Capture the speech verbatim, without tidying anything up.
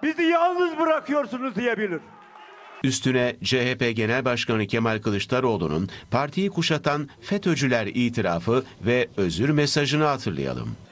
bizi yalnız bırakıyorsunuz diyebilir. Üstüne C H P Genel Başkanı Kemal Kılıçdaroğlu'nun partiyi kuşatan FETÖ'cüler itirafı ve özür mesajını hatırlayalım.